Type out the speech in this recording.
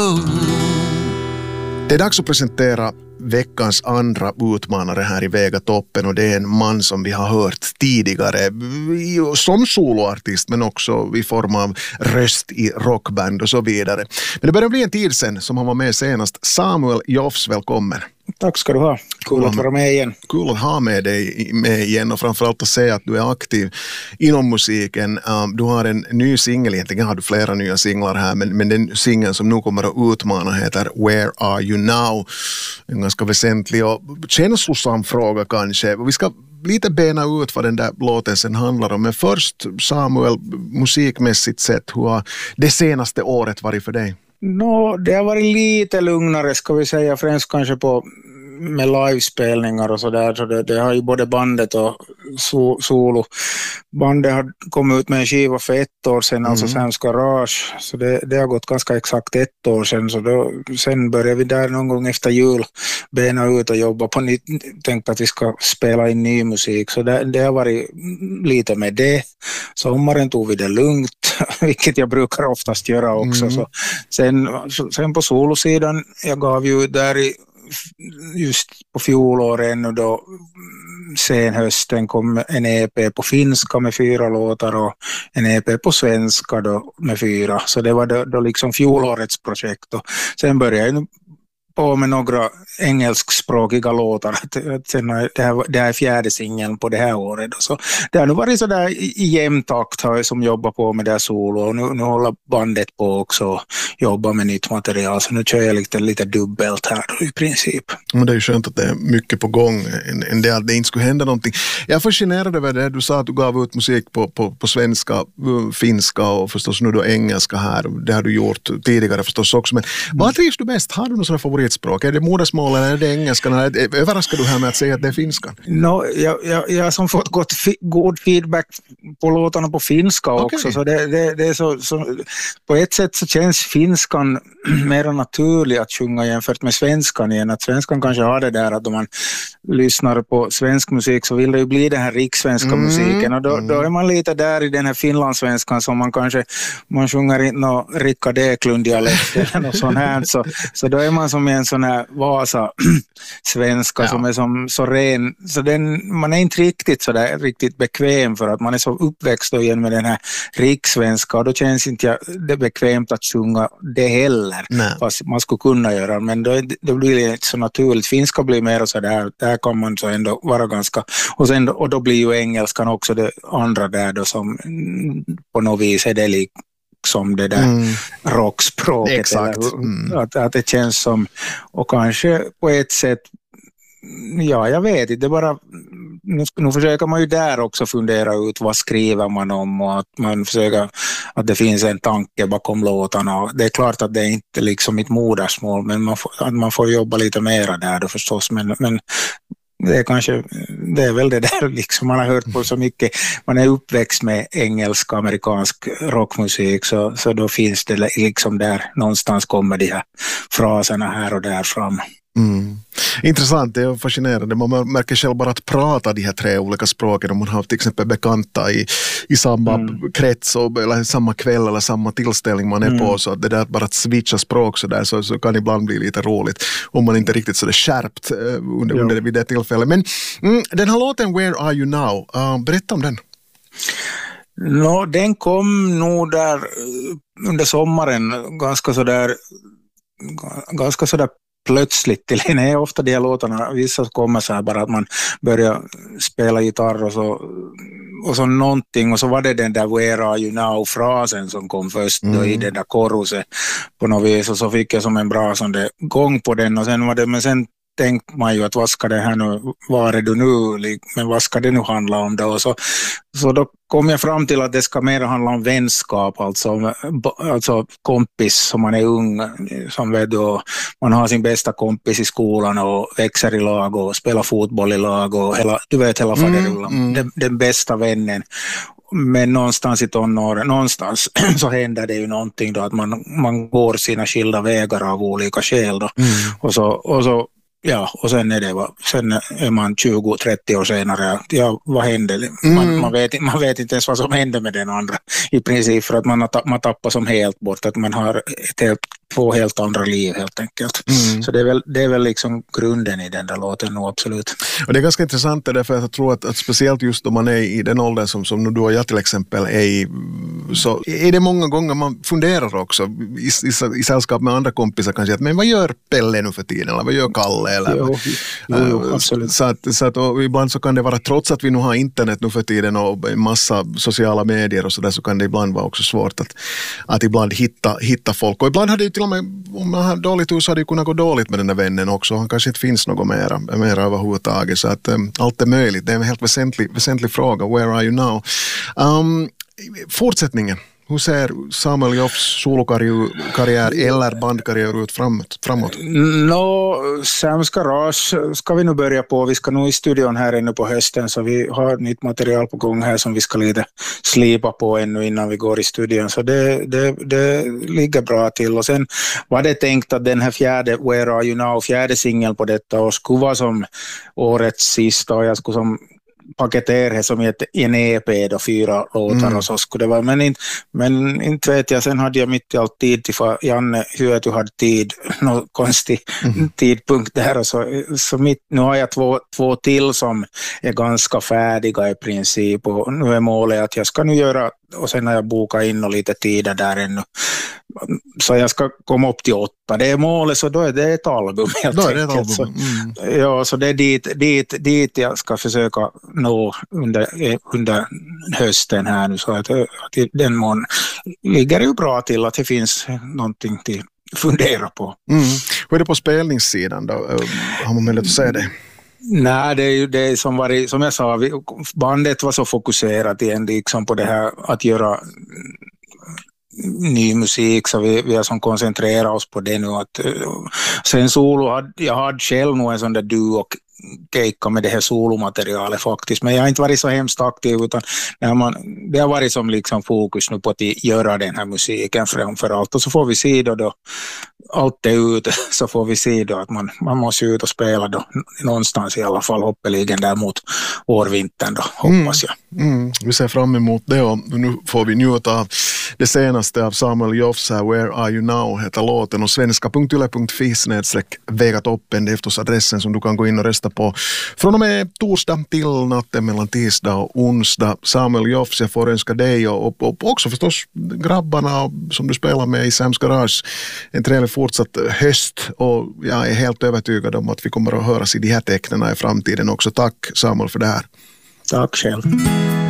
Det är dags att presentera veckans andra utmanare här i Vegatoppen, och det är en man som vi har hört tidigare som soloartist men också i form av röst i rockband och så vidare. Men det börjar bli en tid sedan som han var med senast. Samuel Joffs, välkommen. Tack ska du ha. Kul att vara med igen. Kul att ha med dig med igen, och framförallt att se att du är aktiv inom musiken. Du har en ny singel, egentligen har du flera nya singlar här, men den singeln som nu kommer att utmana heter Where Are You Now? En ganska väsentlig och känslosam fråga kanske. Vi ska lite bena ut vad den där låten sen handlar om. Men först, Samuel, musikmässigt sett, hur har det senaste året varit för dig? Det har varit lite lugnare, ska vi säga, främst kanske med livespelningar och sådär. Så det har ju både bandet och solo. Bandet har kommit ut med en skiva för 1 år sedan, alltså Sam's Garage. Så det har gått ganska exakt 1 år sedan. Så sen började vi där någon gång efter jul bena ut och jobba på nytt. Tänkte att vi ska spela in ny musik. Så det har varit lite med det. Sommaren tog vi det lugnt, vilket jag brukar oftast göra också. Så sen på solosidan, jag gav ju där just på fjolåret ännu då, sen hösten kom en EP på finska med 4 låtar och en EP på svenska då med 4. Så det var då liksom fjolårets projekt. Och sen började jag på med några engelskspråkiga låtar. Sen det här är 4:e singeln på det här året. Så det har nu varit så där i jämntakt som jobbar på med det här solo. Och nu håller bandet på också och jobbar med nytt material. Så nu kör jag lite dubbelt här då, i princip. Men det är ju skönt att det är mycket på gång. En del det inte skulle hända någonting. Jag är fascinerad över det. Du sa att du gav ut musik på svenska, finska och förstås nu då engelska här. Det har du gjort tidigare förstås också. Men vad trivs du bäst? Har du någon sån här favoritspråk? Är det modersmål eller är det engelskan? Överraskar du här med att säga att det är finskan? Jag har som fått god feedback på låtarna på finska också. Okay. Så det är så på ett sätt så känns finskan mer naturlig att sjunga jämfört med svenskan igen. Att svenskan kanske har det där att om man lyssnar på svensk musik så vill det ju bli den här rikssvenska musiken. Och då är man lite där i den här finlandssvenskan som man sjunger inte någon Rickard Eklund-dialekt eller något sånt här. Så då är man som en sån här Vasa-svenska som är som så ren. Så man är inte riktigt bekväm för att man är så uppväxt igen med den här rikssvenska, och då känns inte det bekvämt att sjunga det heller. Nej. Fast man skulle kunna göra, men då blir det inte så naturligt. Finska blir mer så där kan man så ändå vara ganska, och då blir ju engelskan också det andra där då, som på något vis är det liksom det där rockspråket. Exakt. Att det känns som, och kanske på ett sätt, jag vet inte, det bara nu försöker man ju där också fundera ut vad skriver man om, och att man försöker att det finns en tanke bakom låtarna. Det är klart att det är inte liksom mitt modersmål, men man får jobba lite mera där då förstås, men det är väl det där liksom man har hört på så mycket. Man är uppväxt med engelsk amerikansk rockmusik, så då finns det liksom där någonstans kommer de här fraserna här och där fram. Intressant, det är fascinerande. Man märker själv bara att prata de här 3 olika språken, om man har till exempel bekanta i samma krets eller samma kväll eller samma tillställning man är på, så att det där bara att switcha språk så där så kan ibland bli lite roligt om man inte riktigt så det skärpt under vid det tillfället. Men den här låten Where Are You Now? Berätta om den. Den kom nog där under sommaren ganska sådär plötsligt till en. Är ofta de här låtarna, vissa kommer så här bara att man börjar spela gitarr och så någonting, och så var det den där Where Are You Now-frasen som kom först då i den där koruset på något vis, och så fick jag som en bra sån där gång på den, och sen tänkte man ju att vad ska det här nu, var är du nu, men vad ska det nu handla om då? Så då kom jag fram till att det ska mer handla om vänskap, alltså kompis som man är ung, som vet då, man har sin bästa kompis i skolan och växer i lag och spelar fotboll i lag och hela faderullan, den bästa vännen. Men någonstans i tonåren, så händer det ju någonting då, att man går sina skilda vägar av olika skäl då. Och sen är man 20-30 år senare. Vad hände? Man vet inte ens vad som hände med den andra i princip, för att man tappar som helt bort, att man har ett helt två helt andra liv helt enkelt. Så det är väl liksom grunden i den där låten nu, absolut. Och det är ganska intressant därför att jag tror att speciellt just om man är i den åldern som du och jag till exempel är i, så är det många gånger man funderar också i sällskap med andra kompisar kanske att men vad gör Pelle nu för tiden eller vad gör Kalle eller jo, absolut. Så att och ibland så kan det vara, trots att vi nu har internet nu för tiden och en massa sociala medier och så kan det ibland vara också svårt att ibland hitta folk. Och ibland hade ju till och med, om man har dåligt hus hade det kunnat gå dåligt med den där vännen också. Han kanske inte finns något mer överhuvudtaget. Så att allt är möjligt. Det är en helt väsentlig fråga. Where are you now? Fortsättningen. Hur ser Samuel Joffs solokarriär eller bandkarriär ut framåt? Sam's Garage ska vi nu börja på. Vi ska nog i studion här ännu på hösten, så vi har nytt material på gång här som vi ska lite slipa på ännu innan vi går i studion. Så det ligger bra till. Och sen var det tänkt att den här fjärde singeln på detta år skulle vara som årets sista, och jag skulle som paketera det som en EP då 4 låtar och så skulle det vara. Men inte vet jag, sen hade jag mitt i allt tid till för Janne, hur att du hade tid, någon konstig tidpunkt där och så nu har jag två till som är ganska färdiga i princip, och nu är målet att jag ska nu göra, och sen har jag bokat in och lite tider där ännu. Så jag ska komma upp till 8. Det är målet, så då är det ett album helt enkelt. Är det ett album. Ja, så det är dit jag ska försöka nå under hösten här nu, så att den mån ligger ju bra till att det finns någonting till fundera på. Hur är det på spelningssidan då? Har man möjlighet att säga det? Nej, det är ju det som jag sa, bandet var så fokuserat igen liksom på det här att göra ny musik, så vi har som koncentrerat oss på det nu. Sen solo, jag hade själv nog en sån där duo kejka med det här solomaterialet faktiskt, men jag har inte varit så hemskt aktiv, utan det har varit som liksom fokus nu på att göra den här musiken framförallt, och så får vi se då allt är ute, så får vi se då att man måste ut och spela då någonstans i alla fall, hoppeligen där mot vårvintern då, hoppas jag. Vi ser fram emot det, och nu får vi njuta av det senaste av Samuel Joffs här, Where Are You Now heter låten, och svenska.yle.fi/vegatoppen, det är förstås adressen som du kan gå in och rösta på från och med torsdag till natten mellan tisdag och onsdag. Samuel Joffs, jag får önska dig och också förstås grabbarna som du spelar med i Sam's Garage en trevlig fortsatt höst, och jag är helt övertygad om att vi kommer att höras i de här tecknen i framtiden också. Tack Samuel för det här. Tack själv.